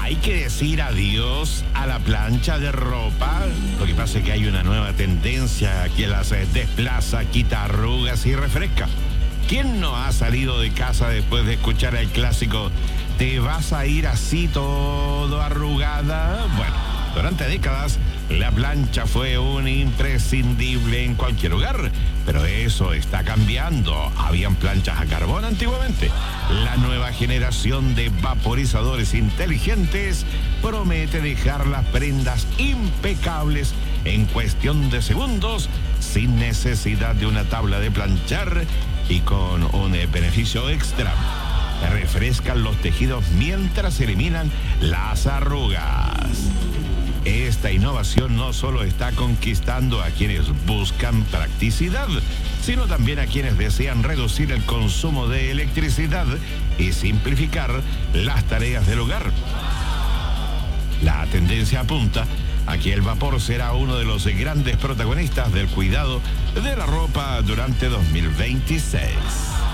Hay que decir adiós a la plancha de ropa. Lo que pasa es que hay una nueva tendencia que las desplaza, quita arrugas y refresca. ¿Quién no ha salido de casa después de escuchar el clásico "te vas a ir así todo arrugada"? Bueno, durante décadas la plancha fue un imprescindible en cualquier hogar, pero eso está cambiando. Habían planchas a carbón antiguamente. La nueva generación de vaporizadores inteligentes promete dejar las prendas impecables en cuestión de segundos, sin necesidad de una tabla de planchar y con un beneficio extra: refrescan los tejidos mientras eliminan las arrugas. Esta innovación no solo está conquistando a quienes buscan practicidad, sino también a quienes desean reducir el consumo de electricidad y simplificar las tareas del hogar. La tendencia apunta a que el vapor será uno de los grandes protagonistas del cuidado de la ropa durante 2026.